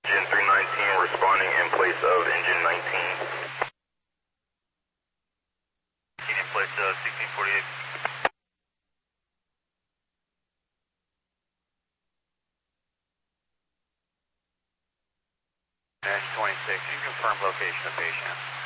Engine 319 responding in place of engine 19. In place of 1648. Engine 26, you confirm location of patient.